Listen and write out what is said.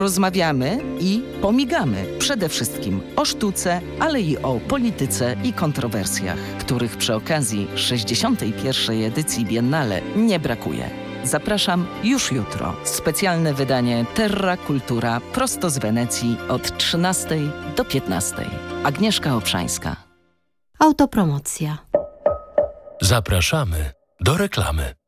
Rozmawiamy i pomigamy przede wszystkim o sztuce, ale i o polityce i kontrowersjach, których przy okazji 61. edycji Biennale nie brakuje. Zapraszam już jutro. Specjalne wydanie Terra Cultura prosto z Wenecji od 13 do 15. Agnieszka Obszańska. Autopromocja. Zapraszamy do reklamy.